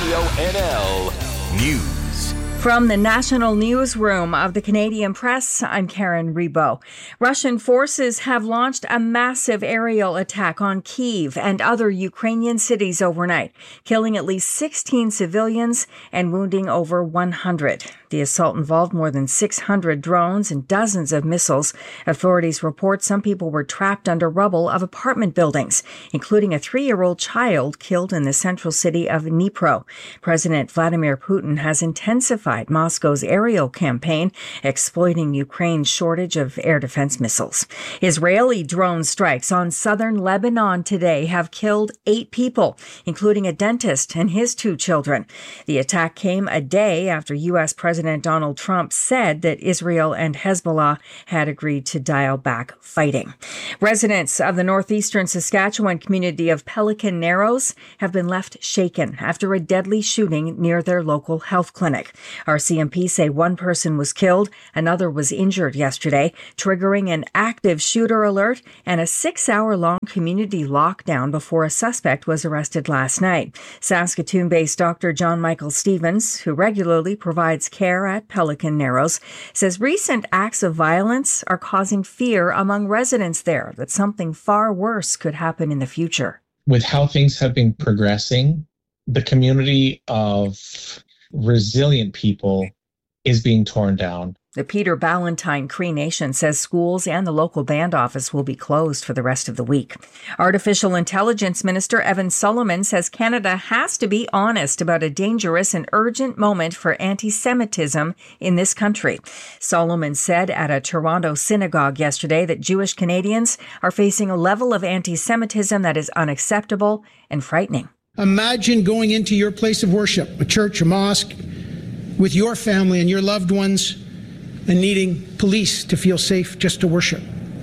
Radio NL News. From the National Newsroom of the Canadian Press, I'm Karen Rebo. Russian forces have launched a massive aerial attack on Kyiv and other Ukrainian cities overnight, killing at least 16 civilians and wounding over 100. The assault involved more than 600 drones and dozens of missiles. Authorities report some people were trapped under rubble of apartment buildings, including a 3-year-old child killed in the central city of Dnipro. President Vladimir Putin has intensified Moscow's aerial campaign, exploiting Ukraine's shortage of air defense missiles. Israeli drone strikes on southern Lebanon today have killed 8 people, including a dentist and his 2 children. The attack came a day after U.S. President Donald Trump said that Israel and Hezbollah had agreed to dial back fighting. Residents of the northeastern Saskatchewan community of Pelican Narrows have been left shaken after a deadly shooting near their local health clinic. RCMP say one person was killed, another was injured yesterday, triggering an active shooter alert and a 6-hour-long community lockdown before a suspect was arrested last night. Saskatoon-based Dr. John Michael Stevens, who regularly provides care at Pelican Narrows, says recent acts of violence are causing fear among residents there that something far worse could happen in the future. With how things have been progressing, the community of resilient people is being torn down. The Peter Ballantine Cree Nation says schools and the local band office will be closed for the rest of the week. Artificial Intelligence Minister Evan Solomon says Canada has to be honest about a dangerous and urgent moment for anti-Semitism in this country. Solomon said at a Toronto synagogue yesterday that Jewish Canadians are facing a level of anti-Semitism that is unacceptable and frightening. Imagine going into your place of worship, a church, a mosque, with your family and your loved ones, and needing police to feel safe just to worship.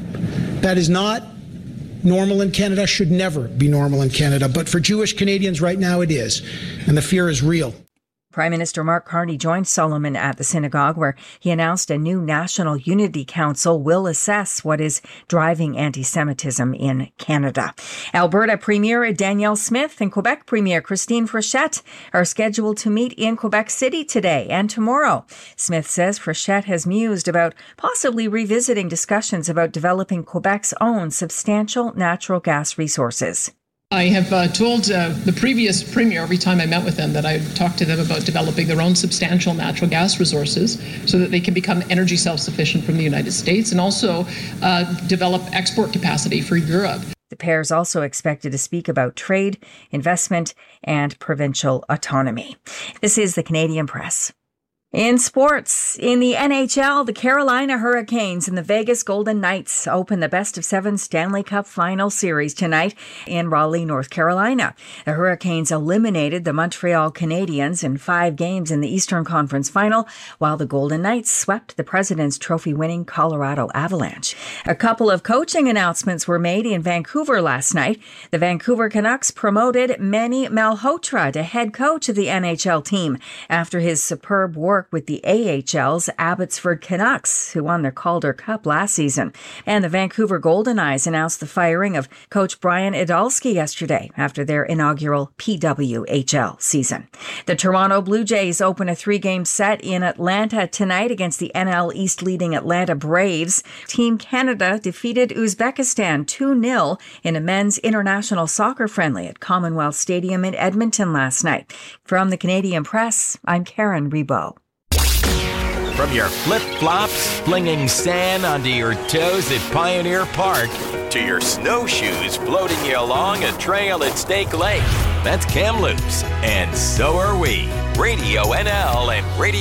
That is not normal in Canada, should never be normal in Canada. But for Jewish Canadians right now it is, and the fear is real. Prime Minister Mark Carney joined Solomon at the synagogue, where he announced a new National Unity Council will assess what is driving anti-Semitism in Canada. Alberta Premier Danielle Smith and Quebec Premier Christine Frechette are scheduled to meet in Quebec City today and tomorrow. Smith says Frechette has mused about possibly revisiting discussions about developing Quebec's own substantial natural gas resources. I have told the previous premier every time I met with them that I would talk to them about developing their own substantial natural gas resources so that they can become energy self-sufficient from the United States and also develop export capacity for Europe. The pair is also expected to speak about trade, investment, and provincial autonomy. This is the Canadian Press. In sports, in the NHL, the Carolina Hurricanes and the Vegas Golden Knights open the best-of-7 Stanley Cup Final Series tonight in Raleigh, North Carolina. The Hurricanes eliminated the Montreal Canadiens in 5 games in the Eastern Conference Final, while the Golden Knights swept the President's Trophy-winning Colorado Avalanche. A couple of coaching announcements were made in Vancouver last night. The Vancouver Canucks promoted Manny Malhotra to head coach of the NHL team after his superb work with the AHL's Abbotsford Canucks, who won their Calder Cup last season. And the Vancouver Golden Knights announced the firing of coach Brian Idalski yesterday after their inaugural PWHL season. The Toronto Blue Jays open a 3-game set in Atlanta tonight against the NL East leading Atlanta Braves. Team Canada defeated Uzbekistan 2-0 in a men's international soccer friendly at Commonwealth Stadium in Edmonton last night. From the Canadian Press, I'm Karen Rebo. From your flip-flops, flinging sand onto your toes at Pioneer Park, to your snowshoes floating you along a trail at Stake Lake, that's Kamloops, and so are we. Radio NL and Radio